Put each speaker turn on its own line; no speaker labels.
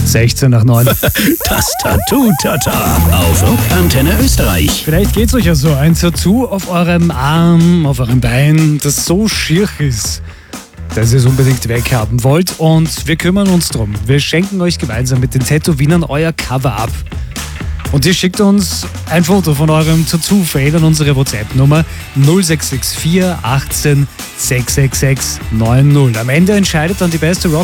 16 nach 9.
Das Tattoo-Tata auf Rockantenne Österreich.
Vielleicht geht's euch ja so, ein Tattoo auf eurem Arm, auf eurem Bein, das so schier ist, dass ihr es unbedingt weghaben wollt. Und wir kümmern uns drum. Wir schenken euch gemeinsam mit den Tätowierern euer Cover ab. Und ihr schickt uns ein Foto von eurem Tattoo-Fail an unsere WhatsApp-Nummer 0664 18 666 90. Am Ende entscheidet dann die beste